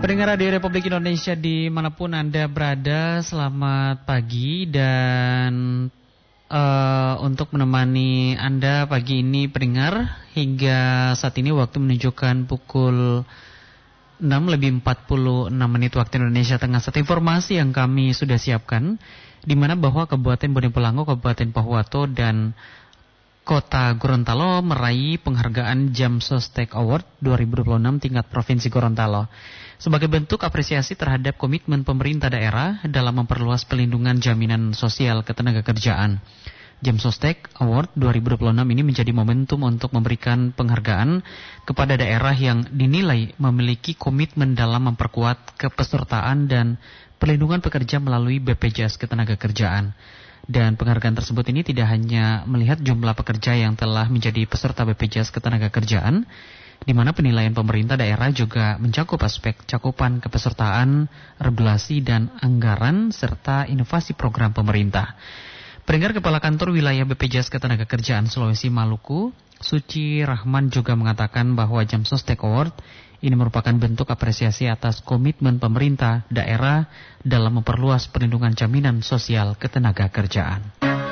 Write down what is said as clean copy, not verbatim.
Pendengar Radio Republik Indonesia dimanapun Anda berada, selamat pagi. Dan untuk menemani Anda pagi ini pendengar, hingga saat ini waktu menunjukkan pukul 6:46 waktu Indonesia Tengah. Satu informasi yang kami sudah siapkan, di mana bahwa Kabupaten Bonepolango, Kabupaten Pahuato, dan Kota Gorontalo meraih penghargaan Jam Sostek Award 2026 tingkat Provinsi Gorontalo sebagai bentuk apresiasi terhadap komitmen pemerintah daerah dalam memperluas pelindungan jaminan sosial ketenagakerjaan. Jam Sostek Award 2026 ini menjadi momentum untuk memberikan penghargaan kepada daerah yang dinilai memiliki komitmen dalam memperkuat kepesertaan dan perlindungan pekerja melalui BPJS Ketenagakerjaan. Dan penghargaan tersebut ini tidak hanya melihat jumlah pekerja yang telah menjadi peserta BPJS Ketenagakerjaan, di mana penilaian pemerintah daerah juga mencakup aspek cakupan kepesertaan, regulasi dan anggaran, serta inovasi program pemerintah. Pendengar, Kepala Kantor Wilayah BPJS Ketenagakerjaan Sulawesi Maluku, Suci Rahman, juga mengatakan bahwa Jam Sostek Award ini merupakan bentuk apresiasi atas komitmen pemerintah daerah dalam memperluas perlindungan jaminan sosial ketenagakerjaan.